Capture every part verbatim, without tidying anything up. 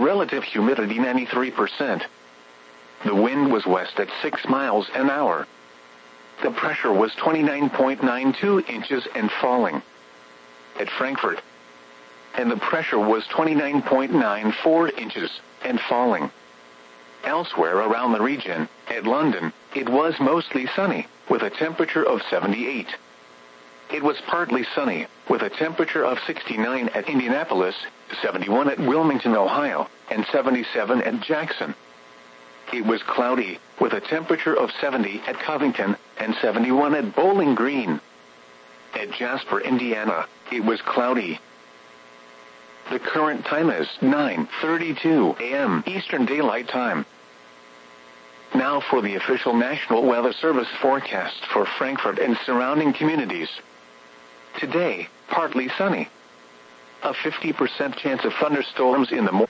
relative humidity ninety-three percent. The wind was west at six miles an hour. The pressure was twenty-nine point nine two inches and falling. At Frankfurt. And the pressure was twenty-nine point nine four inches and falling. Elsewhere around the region, at London, it was mostly sunny, with a temperature of seventy-eight. It was partly sunny, with a temperature of sixty-nine at Indianapolis, seventy-one at Wilmington, Ohio, and seventy-seven at Jackson. It was cloudy, with a temperature of seventy at Covington, and seventy-one at Bowling Green. At Jasper, Indiana, it was cloudy. The current time is nine thirty-two a m Eastern Daylight Time. Now for the official National Weather Service forecast for Frankfurt and surrounding communities. Today, partly sunny. A fifty percent chance of thunderstorms in the morning.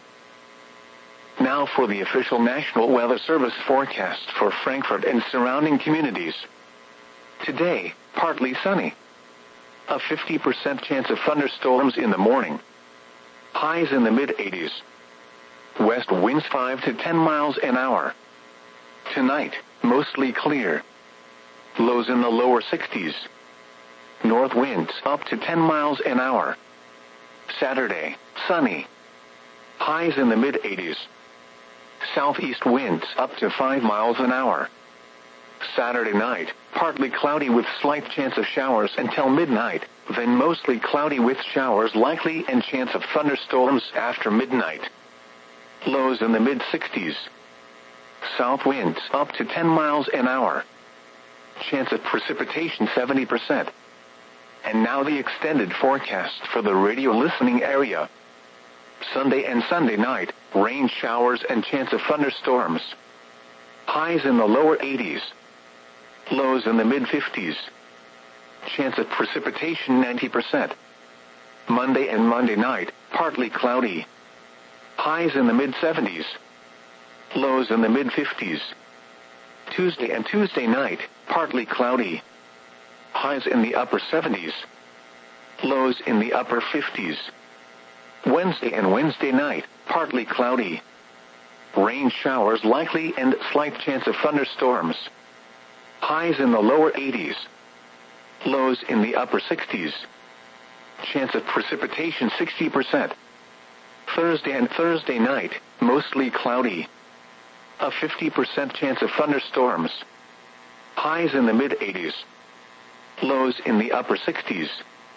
Now for the official National Weather Service forecast for Frankfurt and surrounding communities. Today, partly sunny. A fifty percent chance of thunderstorms in the morning. Highs in the mid eighties. West winds five to ten miles an hour. Tonight, mostly clear. Lows in the lower sixties. North winds up to ten miles an hour. Saturday, sunny. Highs in the mid eighties. Southeast winds up to five miles an hour. Saturday night, partly cloudy with slight chance of showers until midnight, then mostly cloudy with showers likely and chance of thunderstorms after midnight. Lows in the mid sixties. South winds up to ten miles an hour. Chance of precipitation seventy percent. And now the extended forecast for the radio listening area. Sunday and Sunday night, rain showers and chance of thunderstorms. Highs in the lower eighties. Lows in the mid fifties. Chance of precipitation ninety percent. Monday and Monday night, partly cloudy. Highs in the mid seventies. Lows in the mid fifties. Tuesday and Tuesday night, partly cloudy. Highs in the upper seventies. Lows in the upper fifties. Wednesday and Wednesday night, partly cloudy. Rain showers likely and slight chance of thunderstorms. Highs in the lower eighties. Lows in the upper sixties. Chance of precipitation sixty percent. Thursday and Thursday night, mostly cloudy. A fifty percent chance of thunderstorms. Highs in the mid eighties. Lows in the upper sixties.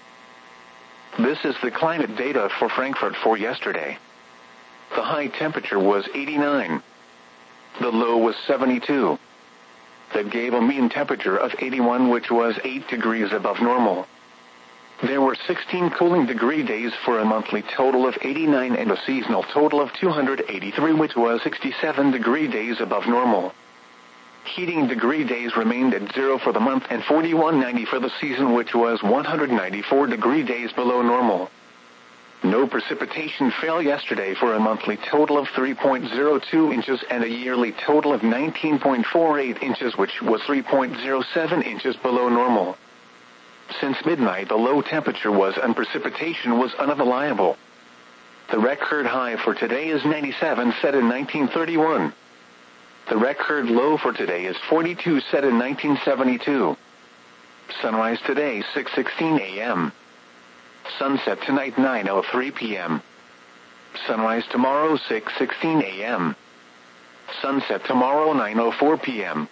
This is the climate data for Frankfurt for yesterday. The high temperature was eighty-nine. The low was seventy-two. That gave a mean temperature of eighty-one, which was eight degrees above normal. There were sixteen cooling degree days for a monthly total of eighty-nine and a seasonal total of two hundred eighty-three, which was sixty-seven degree days above normal. Heating degree days remained at zero for the month and forty-one ninety for the season, which was one hundred ninety-four degree days below normal. No precipitation fell yesterday for a monthly total of three point zero two inches and a yearly total of nineteen point four eight inches, which was three point zero seven inches below normal. Since midnight, the low temperature was and precipitation was unreliable. The record high for today is ninety-seven, set in nineteen thirty-one. The record low for today is forty-two, set in nineteen seventy-two. Sunrise today, six sixteen a m Sunset tonight, nine oh three p m Sunrise tomorrow, six sixteen a m Sunset tomorrow, nine oh four p m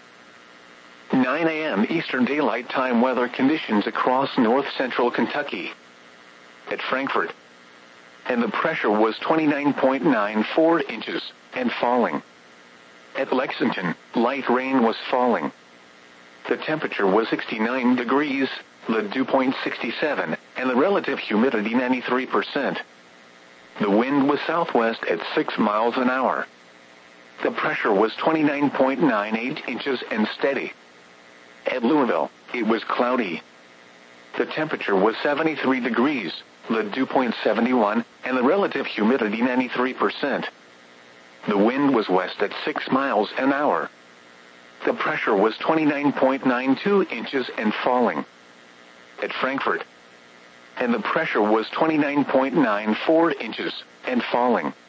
nine a m Eastern Daylight Time weather conditions across north-central Kentucky. At Frankfurt. And the pressure was twenty-nine point nine four inches, and falling. At Lexington, light rain was falling. The temperature was sixty-nine degrees, the dew point sixty-seven, and the relative humidity ninety-three percent. The wind was southwest at six miles an hour. The pressure was twenty-nine point nine eight inches and steady. At Louisville, it was cloudy. The temperature was seventy-three degrees, the dew point seventy-one, and the relative humidity ninety-three percent. The wind was west at six miles an hour. The pressure was twenty-nine point nine two inches and falling. At Frankfurt. And the pressure was twenty-nine point nine four inches and falling.